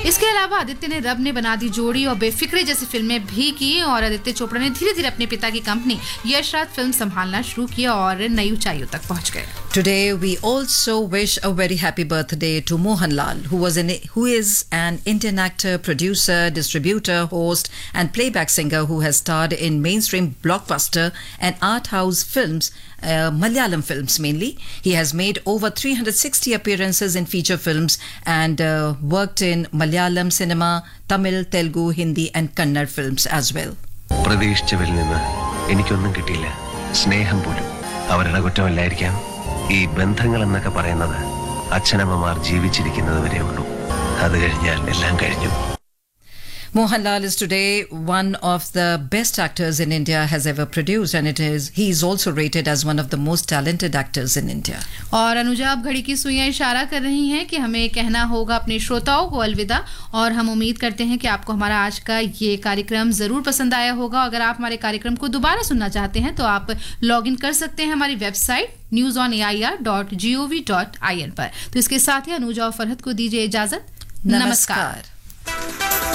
इसके अलावा आदित्य ने रब ने बना दी जोड़ी और बेफिक्रे जैसी फिल्में भी की और आदित्य चोपड़ा ने धीरे धीरे अपने पिता की कंपनी यश राज फिल्म संभालना शुरू किया और नई ऊंचाइयों तक पहुंच गए. Today we also wish a very happy birthday to Mohanlal, who is an Indian actor, producer, distributor, host and playback singer who has starred in mainstream blockbuster and art house films, Malayalam films mainly. He has made over 360 appearances in feature films and worked in Malayalam cinema, Tamil, Telugu, Hindi and Kannada films as well. പ്രതീക്ഷിച്ചവരിൽ നിന്ന് എനിക്കൊന്നും കിട്ടിയില്ല. സ്നേഹം പോലും അവരുടെ കുറ്റമല്ലായിരിക്കാം. ഈ ബന്ധങ്ങൾ എന്നൊക്കെ പറയുന്നത് അച്ഛനമ്മമാർ ജീവിച്ചിരിക്കുന്നത് വരെ ഉള്ളൂ. അത് കഴിഞ്ഞാൽ എല്ലാം കഴിഞ്ഞു. Mohanlal is today one of the best actors in India has ever produced, and he is also rated as one of the most talented actors in India. और अनुजा, अब घड़ी की सुइयां इशारा कर रही हैं कि हमें कहना होगा अपने श्रोताओं को अलविदा, और हम उम्मीद करते हैं कि आपको हमारा आज का ये कार्यक्रम ज़रूर पसंद आया होगा. अगर आप हमारे कार्यक्रम को दोबारा सुनना चाहते हैं तो आप लॉग इन कर सकते हैं हमारी वेबसाइट newsonair.gov.in पर. तो इसके साथ ही अनुजा और फरहत को दीजिए इजाज़त. नमस्कार.